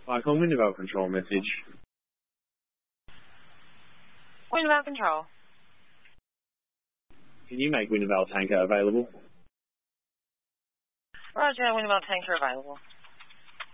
Michael, Wintervale Control message. Wintervale Control. Can you make Wintervale Tanker available? Roger, Wintervale Tanker available.